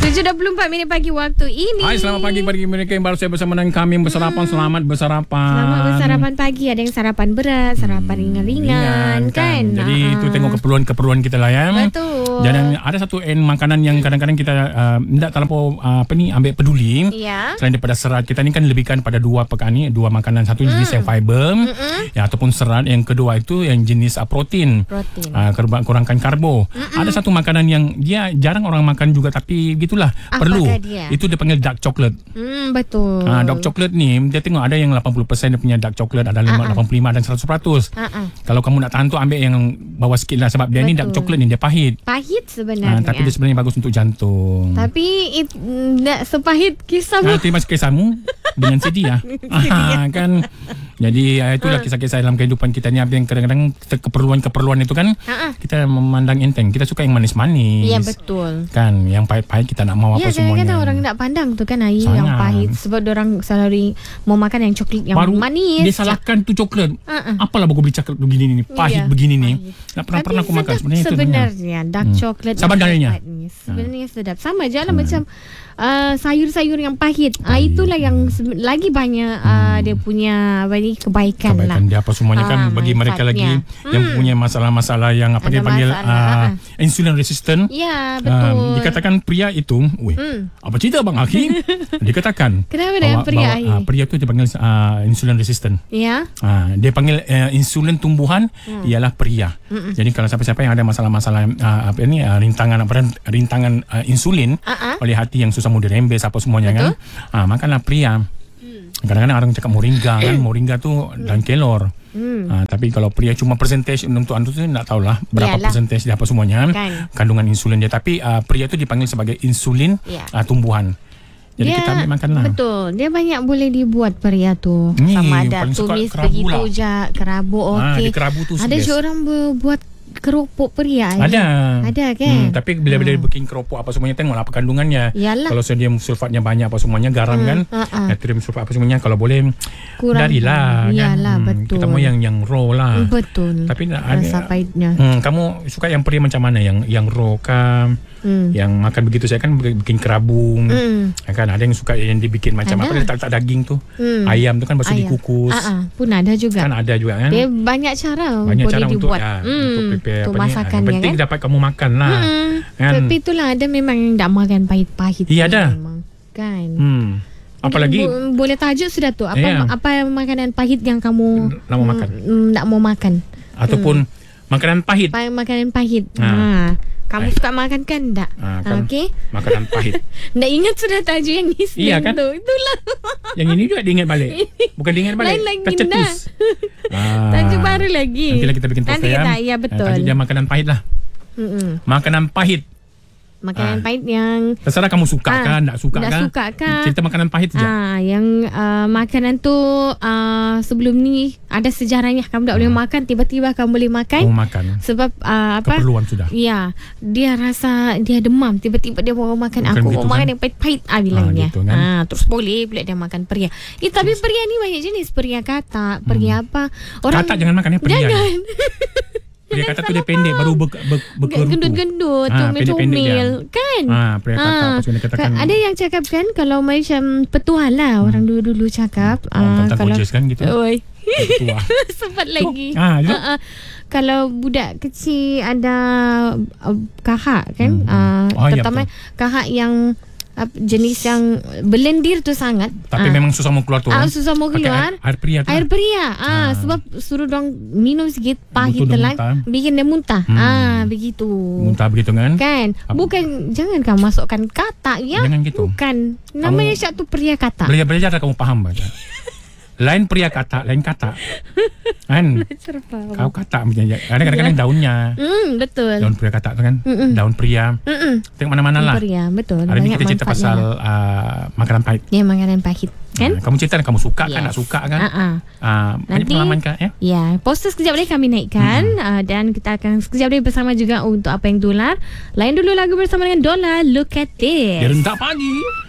7.24 pagi waktu ini. Hai, selamat pagi bagi mereka yang baru saya bersama dengan kami bersarapan. Selamat bersarapan. Selamat bersarapan pagi. Ada yang sarapan berat, sarapan ringan-ringan kan. Jadi itu tengok keperluan kita lah ya. Betul. Dan ada satu makanan yang kadang-kadang kita tidak terlampau ambil peduli. Ya. Selain daripada serat, kita ni kan lebihkan pada dua makanan. Satu jenis yang fiber, ya, ataupun serat. Yang kedua itu yang jenis protein. Kurangkan karbo. Ada satu makanan yang dia jarang orang makan juga, tapi gitulah perlu. Dia? Itu dia panggil dark chocolate. Betul. Dark chocolate ni dia tengok ada yang 80% dia punya dark chocolate, ada 85 dan 100%. Kalau kamu nak tahan tu, ambil yang bawah sikit lah, sebab dia ni dark chocolate ni dia pahit. Pahit sebenarnya. Tapi dia sebenarnya bagus untuk jantung. Tapi tak sepahit kisahmu. Terima kasih kisahmu dengan CD lah. Kan. Jadi itulah kisah-kisah dalam kehidupan kita ni. Yang kadang-kadang keperluan itu kan kita memandang enteng. Kita suka yang manis-manis. Ya, betul. Kan, yang pahit-pahit kita nak mau apa semuanya. Ya, kadang-kadang orang tak pandang tu kan air yang pahit. Sebab orang selalu mau makan yang coklat yang baru manis. Dia salahkan tu coklat. Apalah baru beli coklat begini ni, pahit begini ni. Tak pernah aku makan sebenarnya. Dark coklat sebenarnya sedap. Sama je lah macam sayur-sayur yang pahit. Itulah yang lagi banyak dia punya kebaikan lah. Dia apa semuanya kan bagi mereka lagi yang punya masalah-masalah yang apa dia panggil insulin resistant. Ya, betul. Dikatakan pria itu, apa cerita Bang Hakim? Dikatakan kenapa dengan pria pria tu dia panggil insulin resistant. Ya. Dia panggil insulin tumbuhan ialah pria. Jadi kalau siapa-siapa yang ada masalah-masalah rintangan insulin oleh hati yang susah mudah rembes apa semuanya kan, makanlah pria. Kadang-kadang orang cakap moringa kan, moringa tu dan kelor. Tapi kalau pria cuma persentase untuk tu tak tahulah berapa persentase dia apa semuanya kandungan insulin dia. Tapi pria tu dipanggil sebagai insulin tumbuhan. Jadi kita ambil makanlah. Betul. Dia banyak boleh dibuat pria tu. Sama ada tumis begitu je, kerabu okey. Ada seorang buat keropok pria. Ada kan. Tapi bila dia bikin keropok apa semuanya, tengoklah apa kandungannya. Kalau sodium sulfatnya banyak apa semuanya, garam kan, natrium sulfat apa semuanya, kalau boleh darilah kan. Betul. Kita mau yang raw lah. Betul. Tapi rasa pahitnya. Kamu suka yang pria macam mana? Yang raw kah? Yang makan begitu, saya kan bikin kerabung. Kan ada yang suka yang dibikin macam apa, dia tak daging tu. Ayam tu kan basuh dikukus. Pun ada juga. Kan ada juga kan. Dia banyak cara boleh untuk dibuat. Untuk prepare masakannya penting kan. dapat kamu makan lah. Kan? Tapi itulah ada memang yang tak makan pahit-pahit. Iya ada. Memang. Kan. Apalagi boleh tajuk sudah tu. Apa makanan pahit yang kamu nak mau makan? Ataupun makanan pahit. Makanan pahit. Kamu suka makan kan tak? Okey. Makanan pahit. Tak ingat sudah tajuk yang ni. Iya kan? Itulah. Yang ini juga diingat balik. Bukan diingat balik. Lain lagi tercetus. Tajuk baru lagi. Nantilah kita bikin poster ya. Ya, betul. Tajuk dia makanan pahit lah. Makanan pahit. Makanan pahit yang terserah kamu suka kan, tak suka kan. Cerita makanan pahit saja. Yang makanan tu sebelum ni ada sejarahnya. Kamu tak boleh makan, tiba-tiba kamu boleh makan. Sebab keperluan sudah. Ya, dia rasa dia demam, tiba-tiba dia mau makan. Aku mau makan yang pahit-pahit bilangnya. Gitu, kan? Terus boleh pula dia makan pria. Tapi pria ni banyak jenis. Pria katak, pria apa. Katak jangan makan ya, pria. Jangan. Dia kata tu dia pendek, baru berkerutu. Gendut-gendut, comel kan. Pria kata apa sebenarnya katakan. Ada yang cakap kan, kalau macam petualang lah, orang dulu cakap. Tentang gorgeous kan gitu. Tua. Sempat lagi. Kalau budak kecil ada kahak kan, terutama kahak yang jenis yang belendir tu sangat. Tapi memang susah mau keluar tu. Susah mau keluar. Air pria tu. Air pria. Sebab suruh dong minum sikit pahit telan, bikin dia muntah. Begitu. Muntah begitu kan? Kan. Bukan, jangan kamu masukkan katak ya. Jangan gitu. Bukan. Namanya syak tu pria katak. Belajar kamu faham baca. Lain pria katak, lain katak. Kan? Kau katak macam ada kadang-kadang daunnya. Betul. Daun pria katak tu kan? Daun pria. Tengok mana-mana lah. Pria, betul. Hari ni kita cerita pasal makanan pahit. Ya, makanan pahit. Kan? Kamu cerita kamu suka kan, tak suka kan? Banyak pengalaman kan? Ya, poster sekejap lagi kami naikkan. Dan kita akan sekejap lagi bersama juga untuk apa yang dolar. Lain dulu lagu bersama dengan Dolar, Look at This. Dia rentak pagi.